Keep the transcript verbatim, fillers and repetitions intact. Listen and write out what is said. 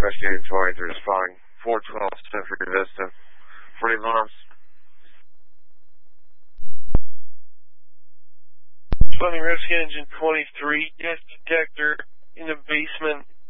Rescue twenty-three responding. four twelve Century Vista. forty alarms. Responding Rescue Engine twenty-three. Gas detector in the basement.